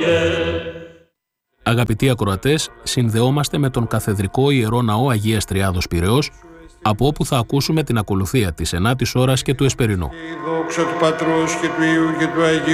Αγαπητοί ακροατές, συνδεόμαστε με τον Καθεδρικό Ιερό Ναό Αγίας Τριάδος Πειραιώς, από όπου θα ακούσουμε την ακολουθία της 9ης ώρας και του Εσπερινού. Η δόξα του Πατρός και του Υιού και του Αγίου